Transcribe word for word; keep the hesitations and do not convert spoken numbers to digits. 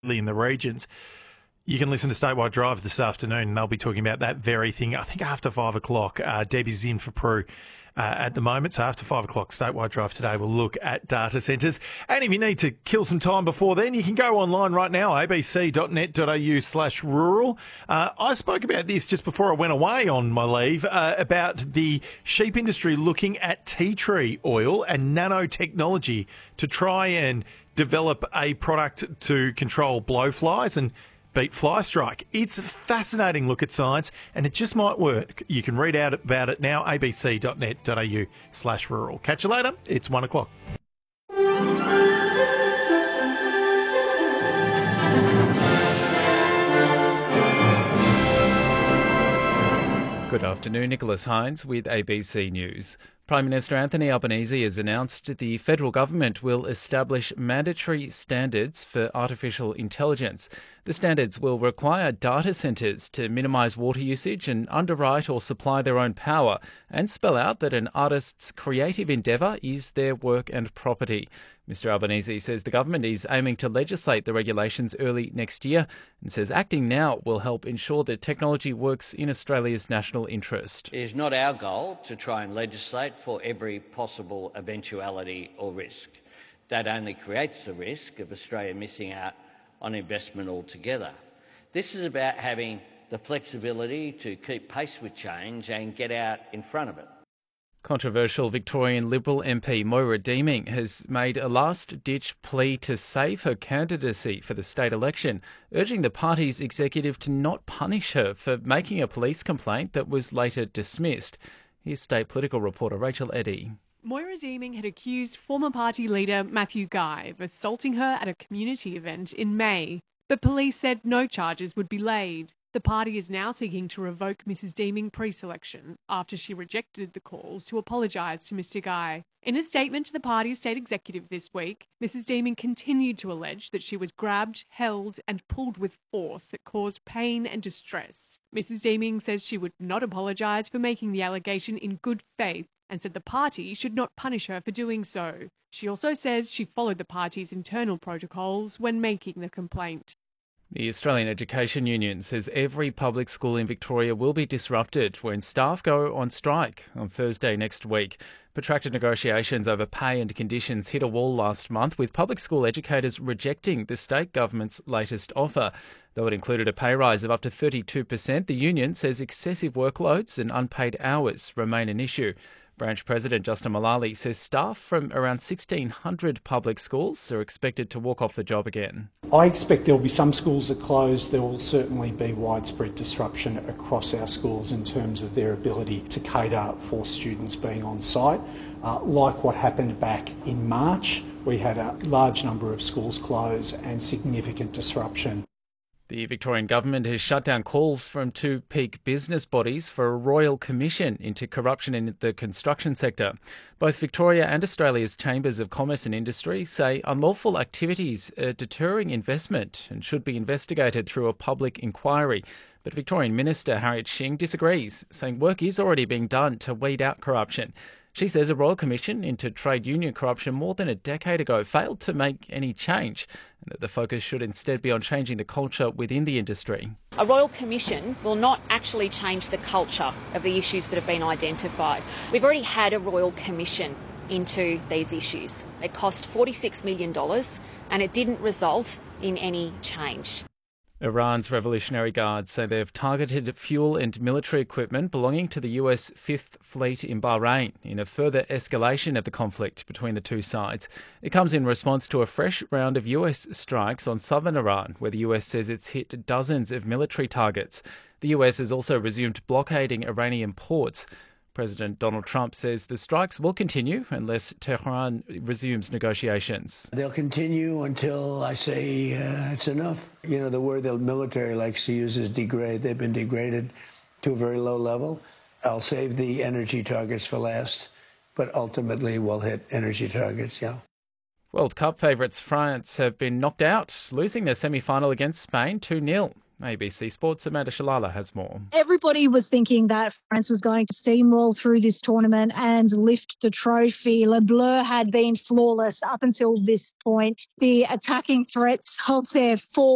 in the regions. You can listen to Statewide Drive this afternoon, and they'll be talking about that very thing, I think, after five o'clock. Uh, Debbie's in for Prue uh, at the moment, so after five o'clock, Statewide Drive today will look at data centres. And if you need to kill some time before then, you can go online right now, abc.net.au slash rural. Uh, I spoke about this just before I went away on my leave, uh, about the sheep industry looking at tea tree oil and nanotechnology to try and develop a product to control blowflies and beat fly strike. It's a fascinating look at science, and it just might work. You can read out about it now, abc.net.au slash rural. Catch you later. It's one o'clock. Good afternoon, Nicholas Hines with A B C News. Prime Minister Anthony Albanese has announced the federal government will establish mandatory standards for artificial intelligence. The standards will require data centres to minimise water usage and underwrite or supply their own power, and spell out that an artist's creative endeavour is their work and property. Mister Albanese says the government is aiming to legislate the regulations early next year and says acting now will help ensure that technology works in Australia's national interest. It is not our goal to try and legislate for every possible eventuality or risk. That only creates the risk of Australia missing out on investment altogether. This is about having the flexibility to keep pace with change and get out in front of it. Controversial Victorian Liberal M P Moira Deeming has made a last-ditch plea to save her candidacy for the state election, urging the party's executive to not punish her for making a police complaint that was later dismissed. Here's state political reporter Rachel Eddy. Moira Deeming had accused former party leader Matthew Guy of assaulting her at a community event in May, but police said no charges would be laid. The party is now seeking to revoke Missus Deeming pre-selection after she rejected the calls to apologise to Mister Guy. In a statement to the party's state executive this week, Missus Deeming continued to allege that she was grabbed, held and pulled with force that caused pain and distress. Missus Deeming says she would not apologise for making the allegation in good faith and said the party should not punish her for doing so. She also says she followed the party's internal protocols when making the complaint. The Australian Education Union says every public school in Victoria will be disrupted when staff go on strike on Thursday next week. Protracted negotiations over pay and conditions hit a wall last month, with public school educators rejecting the state government's latest offer. Though it included a pay rise of up to thirty-two percent, the union says excessive workloads and unpaid hours remain an issue. Branch President Justin Mullally says staff from around sixteen hundred public schools are expected to walk off the job again. I expect there will be some schools that close. There will certainly be widespread disruption across our schools in terms of their ability to cater for students being on site. Uh, like what happened back in March, we had a large number of schools close and significant disruption. The Victorian government has shut down calls from two peak business bodies for a royal commission into corruption in the construction sector. Both Victoria and Australia's Chambers of Commerce and Industry say unlawful activities are deterring investment and should be investigated through a public inquiry. But Victorian Minister Harriet Shing disagrees, saying work is already being done to weed out corruption. She says a royal commission into trade union corruption more than a decade ago failed to make any change, and that the focus should instead be on changing the culture within the industry. A royal commission will not actually change the culture of the issues that have been identified. We've already had a royal commission into these issues. It cost forty-six million dollars and it didn't result in any change. Iran's Revolutionary Guard say they've targeted fuel and military equipment belonging to the U S Fifth Fleet in Bahrain in a further escalation of the conflict between the two sides. It comes in response to a fresh round of U S strikes on southern Iran, where the U S says it's hit dozens of military targets. The U S has also resumed blockading Iranian ports. President Donald Trump says the strikes will continue unless Tehran resumes negotiations. They'll continue until I say uh, it's enough. You know, the word the military likes to use is degrade. They've been degraded to a very low level. I'll save the energy targets for last, but ultimately we'll hit energy targets, yeah. World Cup favourites France have been knocked out, losing their semi-final against Spain two nil. A B C Sports' Amanda Shalala has more. Everybody was thinking that France was going to steamroll through this tournament and lift the trophy. Le Bleu had been flawless up until this point. The attacking threats of their four